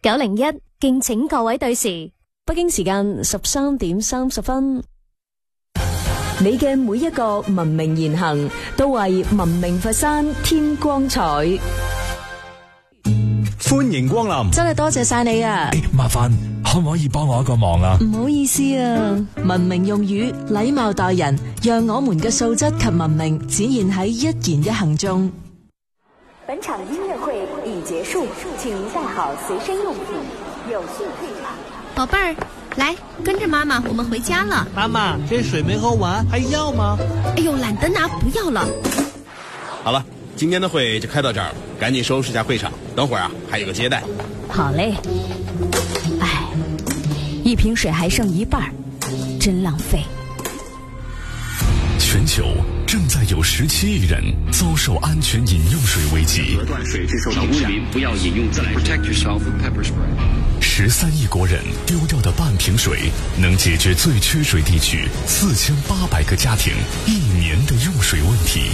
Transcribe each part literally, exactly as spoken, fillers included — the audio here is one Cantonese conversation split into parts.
九零一，敬請各位對時。 北京時間十三點三十分。你嘅每一個文明言行，都為文明佛山添光彩。 歡迎光臨， 真係多謝晒你啊！ 欸、麻煩可唔可以幫我一個忙啊？ 唔好意思啊，文明用語，禮貌待人，讓我們嘅素質及文明展現喺一言一行中。 本場音樂會已結束，請您帶好隨身用品，有序退場。 寶貝兒，來跟着媽媽，我們回家了。 媽媽，這水沒喝完，還要嗎？ 哎呦，懶得拿，不要了。 好了，今天的會就開到這兒，趕緊收拾下會場，等會兒啊還有個接待。 好嘞。哎，一瓶水還剩一半，真浪費。 全球正在有十七億人遭受安全飲用水危機。 斷水致受到污染，不要飲用自來水。Protect yourself with pepper spray。 十三億國人丟掉的半瓶水，能解決最缺水地區四千八百個家庭一年的用水問題。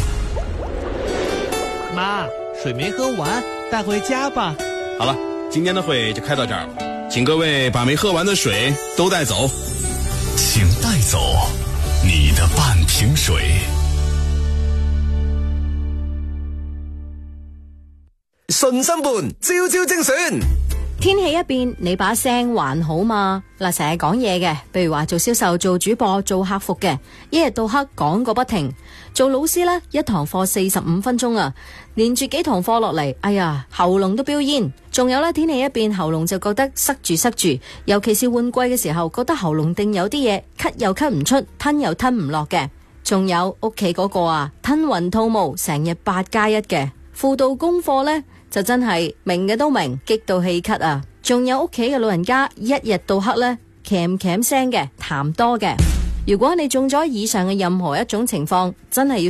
媽，水沒喝完，帶回家吧。 好了，今天的會就開到這兒，請各位把沒喝完的水都帶走。 請帶走你的半瓶水。 順心伴，朝朝精選。 天氣一變，你把聲還好嘛？嗱，成日講嘢嘅，譬如話做銷售、做主播、做客服嘅，一日到黑講個不停。做老師呢，一堂課四十五分鐘啊，連住幾堂課落嚟，哎呀，喉嚨都飆煙。仲有呢，天氣一變，喉嚨就覺得塞住塞住，尤其是換季嘅時候，覺得喉嚨定有啲嘢，咳又咳唔出，吞又吞唔落嘅。仲有屋企嗰個啊，吞雲吐霧，成日八加一嘅。輔導功課呢，就真係明嘅都明，激到氣咳啊！仲有屋企嘅老人家，一日到黑呢，鉗鉗聲嘅，痰多嘅。如果你中咗以上嘅任何一種情況，真係要